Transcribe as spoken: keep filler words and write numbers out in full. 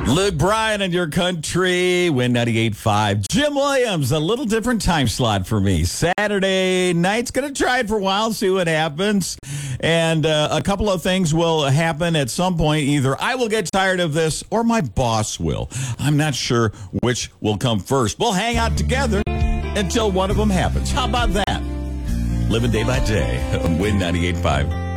Luke Bryan in your country, Win ninety-eight point five. Jim Williams, a little different time slot for me. Saturday night's going to try it for a while, see what happens. And uh, a couple of things will happen at some point. Either I will get tired of this or my boss will. I'm not sure which will come first. We'll hang out together until one of them happens. How about that? Living day by day. Win ninety-eight point five.